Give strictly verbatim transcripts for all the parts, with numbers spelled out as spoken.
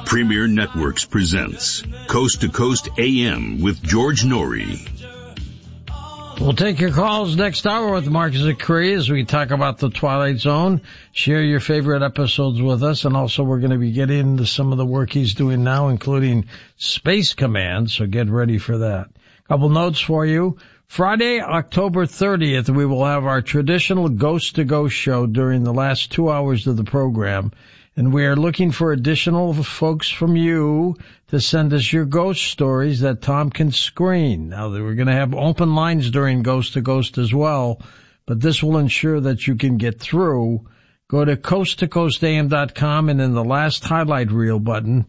Premier Networks presents Coast to Coast A M with George Norrie. We'll take your calls next hour with Mark Zicree as we talk about the Twilight Zone. Share your favorite episodes with us, and also we're going to be getting into some of the work he's doing now, including Space Command, so get ready for that. Couple notes for you. Friday, October thirtieth, we will have our traditional Ghost to Ghost show during the last two hours of the program. And we are looking for additional folks from you to send us your ghost stories that Tom can screen. Now, we're going to have open lines during Ghost to Ghost as well, but this will ensure that you can get through. Go to coast to coast a m dot com, and in the last highlight reel button,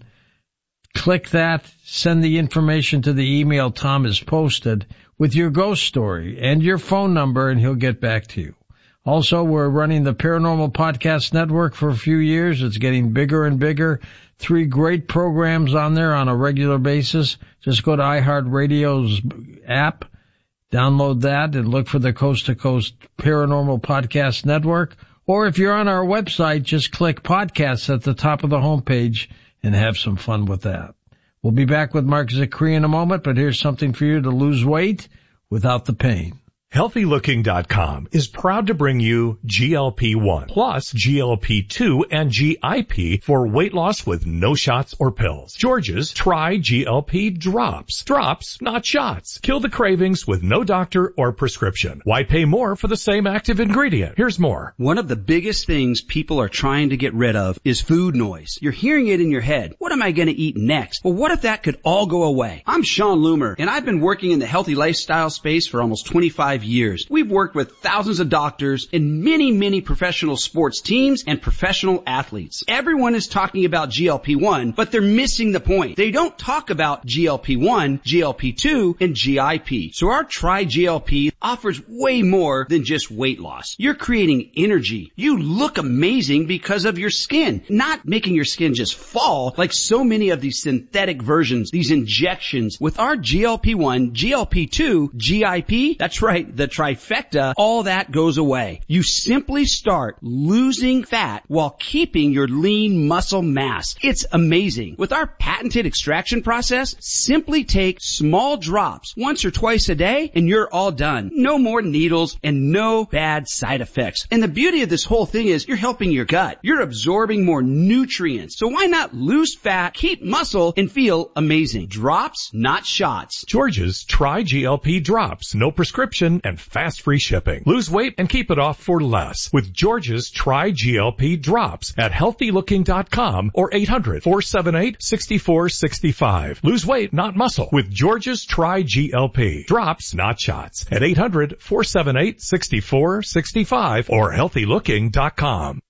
click that, send the information to the email Tom has posted with your ghost story and your phone number, and he'll get back to you. Also, we're running the Paranormal Podcast Network for a few years. It's getting bigger and bigger. Three great programs on there on a regular basis. Just go to iHeartRadio's app, download that, and look for the Coast to Coast Paranormal Podcast Network. Or if you're on our website, just click podcasts at the top of the homepage and have some fun with that. We'll be back with Mark Zicree in a moment, but here's something for you to lose weight without the pain. Healthy Looking dot com is proud to bring you G L P one plus G L P two and G I P for weight loss with no shots or pills. George's Try G L P Drops. Drops, not shots. Kill the cravings with no doctor or prescription. Why pay more for the same active ingredient? Here's more. One of the biggest things people are trying to get rid of is food noise. You're hearing it in your head. What am I going to eat next? Well, what if that could all go away? I'm Sean Loomer, and I've been working in the healthy lifestyle space for almost twenty-five years. We've worked with thousands of doctors and many, many professional sports teams and professional athletes. Everyone is talking about G L P one, but they're missing the point. They don't talk about G L P one, G L P two, and G I P. So our Try G L P offers way more than just weight loss. You're creating energy. You look amazing because of your skin, not making your skin just fall like so many of these synthetic versions, these injections. With our G L P one, G L P two, G I P, that's right, the trifecta, all that goes away. You simply start losing fat while keeping your lean muscle mass. It's amazing. With our patented extraction process, simply take small drops once or twice a day and you're all done. No more needles and no bad side effects. And the beauty of this whole thing is you're helping your gut. You're absorbing more nutrients. So why not lose fat, keep muscle, and feel amazing? Drops, not shots. George's Try G L P Drops. No prescription and fast free shipping. Lose weight and keep it off for less with George's Try G L P Drops at healthy looking dot com or eight hundred, four seven eight, six four six five. Lose weight, not muscle with George's Try G L P Drops, not shots at eight hundred, four seven eight, six four six five or healthy looking dot com.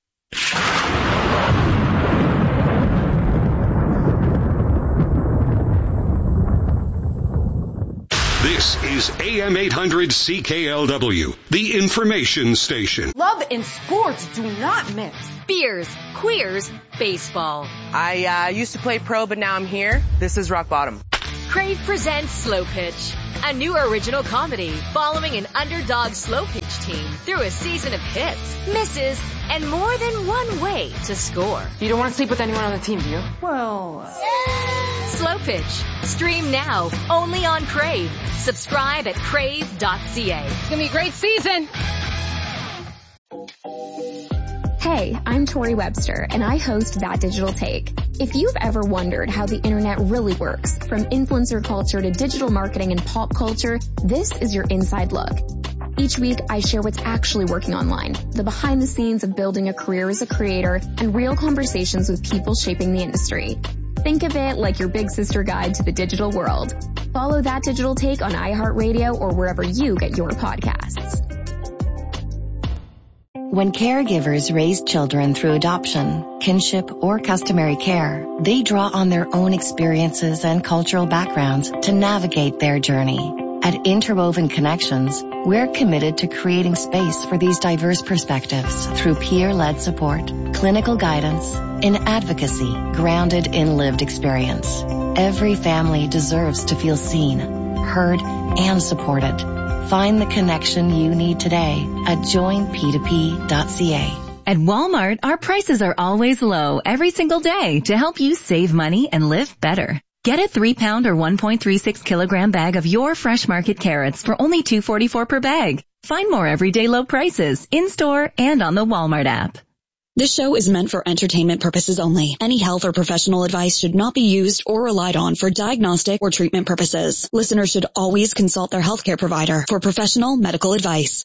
This is A M eight hundred C K L W, the information station. Love and sports do not mix. Beers, queers, baseball. I uh, used to play pro, but now I'm here. This is rock bottom. Crave presents Slow Pitch, a new original comedy following an underdog slow pitch team through a season of hits, misses, and more than one way to score. You don't want to sleep with anyone on the team, do you? Well... Yeah. Slow Pitch. Stream now, only on Crave. Subscribe at crave dot c a. It's going to be a great season. Hey, I'm Tori Webster, and I host That Digital Take. If you've ever wondered how the internet really works, from influencer culture to digital marketing and pop culture, this is your inside look. Each week, I share what's actually working online, the behind the scenes of building a career as a creator, and real conversations with people shaping the industry. Think of it like your big sister guide to the digital world. Follow That Digital Take on iHeartRadio or wherever you get your podcasts. When caregivers raise children through adoption, kinship, or customary care, they draw on their own experiences and cultural backgrounds to navigate their journey. At Interwoven Connections, we're committed to creating space for these diverse perspectives through peer-led support, clinical guidance, and advocacy grounded in lived experience. Every family deserves to feel seen, heard, and supported. Find the connection you need today at join p two p dot c a. At Walmart, our prices are always low every single day to help you save money and live better. Get a three pound or one point three six kilogram bag of your Fresh Market carrots for only two forty-four per bag. Find more everyday low prices in-store and on the Walmart app. This show is meant for entertainment purposes only. Any health or professional advice should not be used or relied on for diagnostic or treatment purposes. Listeners should always consult their healthcare provider for professional medical advice.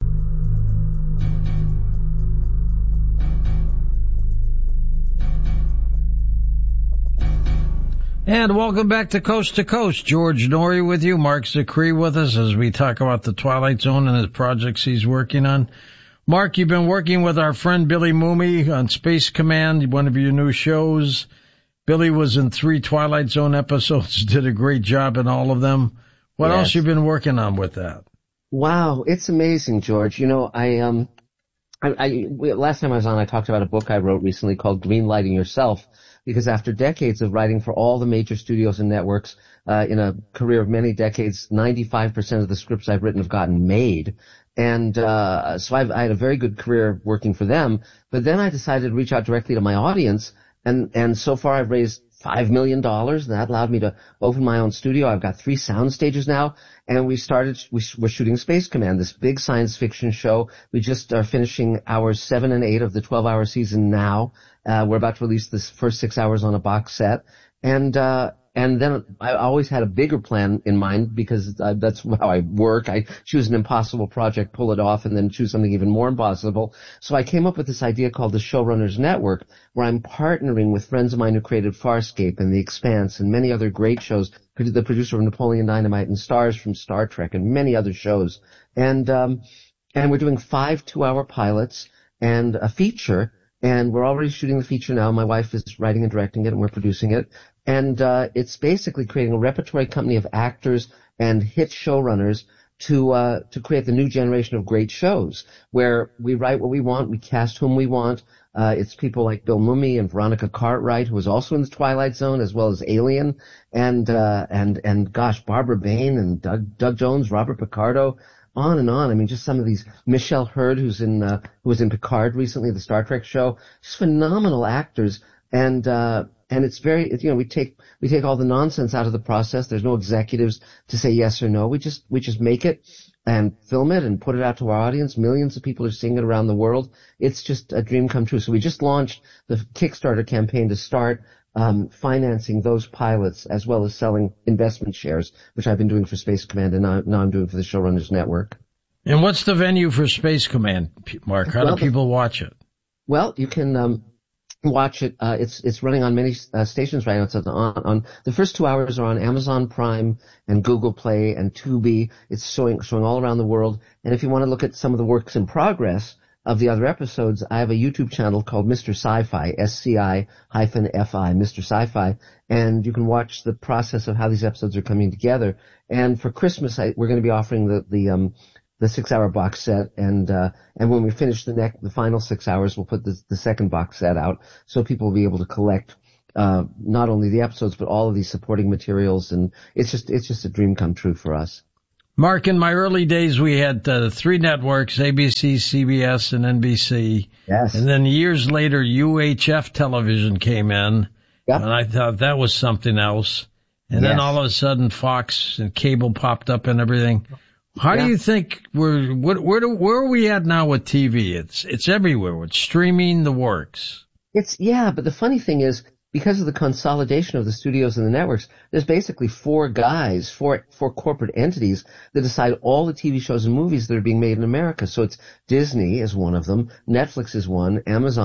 And welcome back to Coast to Coast. George Noory with you, Mark Zicree with us as we talk about the Twilight Zone and the projects he's working on. Mark, you've been working with our friend Billy Mooney on Space Command, one of your new shows. Billy was in three Twilight Zone episodes, did a great job in all of them. What yes. else you been working on with that? Wow, it's amazing, George. You know, I um, I, I last time I was on, I talked about a book I wrote recently called Greenlighting Yourself. Because after decades of writing for all the major studios and networks, uh, in a career of many decades, ninety-five percent of the scripts I've written have gotten made. And, uh, so I've, I had a very good career working for them. But then I decided to reach out directly to my audience. And, and so far I've raised five million dollars. And that allowed me to open my own studio. I've got three sound stages now. And we started, we, we're shooting Space Command, this big science fiction show. We just are finishing hours seven and eight of the twelve hour season now. Uh, we're about to release this first six hours on a box set. And, uh, and then I always had a bigger plan in mind because uh, that's how I work. I choose an impossible project, pull it off, and then choose something even more impossible. So I came up with this idea called the Showrunners Network, where I'm partnering with friends of mine who created Farscape and The Expanse and many other great shows, the producer of Napoleon Dynamite and stars from Star Trek and many other shows. And, um, and we're doing five two-hour pilots and a feature. And we're already shooting the feature now. My wife is writing and directing it, and we're producing it. And uh it's basically creating a repertory company of actors and hit showrunners to uh to create the new generation of great shows, where we write what we want, we cast whom we want. Uh It's people like Bill Mumy and Veronica Cartwright, who was also in the Twilight Zone, as well as Alien, and uh and and gosh, Barbara Bain and Doug Doug Jones, Robert Picardo. On and on. I mean, just some of these. Michelle Hurd, who's in, uh, who was in Picard recently, the Star Trek show. Just phenomenal actors. And, uh, and it's very, you know, we take, we take all the nonsense out of the process. There's no executives to say yes or no. We just, we just make it and film it and put it out to our audience. Millions of people are seeing it around the world. It's just a dream come true. So we just launched the Kickstarter campaign to start Um, financing those pilots, as well as selling investment shares, which I've been doing for Space Command, and now, now I'm doing for the Showrunners Network. And what's the venue for Space Command, Mark? How well, do people watch it? Well, you can um, watch it. Uh, it's it's running on many uh, stations right now. It's on, on the first two hours are on Amazon Prime and Google Play and Tubi. It's showing showing all around the world. And if you want to look at some of the works in progress of the other episodes, I have a YouTube channel called Mister Sci-Fi, S C I hyphen F I, Mister Sci-Fi, and you can watch the process of how these episodes are coming together. And for Christmas, I, we're going to be offering the the um the six-hour box set, and uh and when we finish the next the final six hours, we'll put the the second box set out, so people will be able to collect uh not only the episodes but all of these supporting materials, and it's just it's just a dream come true for us. Mark, in my early days, we had uh, three networks, A B C, C B S, and N B C. Yes. And then years later, U H F television came in. Yep. And I thought that was something else. And yes. then all of a sudden, Fox and cable popped up and everything. How yeah. do you think we're, where, where, do, where are we at now with T V? It's, it's everywhere. It's streaming the works. It's, yeah, but the funny thing is, because of the consolidation of the studios and the networks, there's basically four guys, four, four corporate entities that decide all the T V shows and movies that are being made in America. So it's Disney is one of them, Netflix is one, Amazon